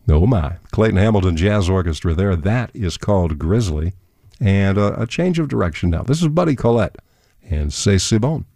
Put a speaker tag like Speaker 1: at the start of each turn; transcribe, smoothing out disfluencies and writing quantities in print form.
Speaker 1: Oh my. Clayton Hamilton Jazz Orchestra there. That is called Grizzly. And a change of direction now. This is Buddy Collette and C'est Si Bon.